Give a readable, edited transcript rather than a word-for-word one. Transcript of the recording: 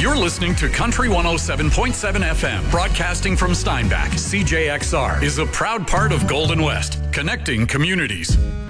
You're listening to Country 107.7 FM, broadcasting from Steinbach. CJXR is a proud part of Golden West, connecting communities.